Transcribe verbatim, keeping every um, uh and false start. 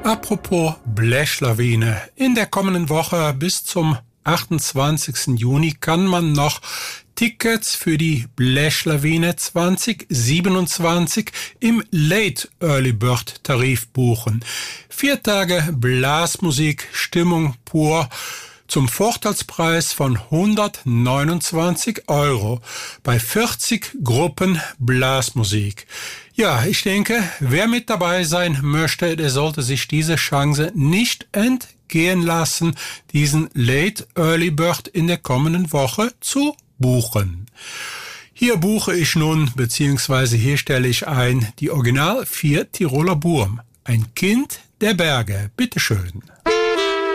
Apropos Blechlawine. In der kommenden Woche bis zum achtundzwanzigsten Juni kann man noch Tickets für die Blechlawine zwanzig siebenundzwanzig im Late Early Bird Tarif buchen. Vier Tage Blasmusik, Stimmung pur zum Vorteilspreis von hundertneunundzwanzig Euro bei vierzig Gruppen Blasmusik. Ja, ich denke, wer mit dabei sein möchte, der sollte sich diese Chance nicht entgehen lassen, diesen Late Early Bird in der kommenden Woche zu buchen. Hier buche ich nun, beziehungsweise hier stelle ich ein, die Original vier Tiroler Burm. Ein Kind der Berge. Bitteschön.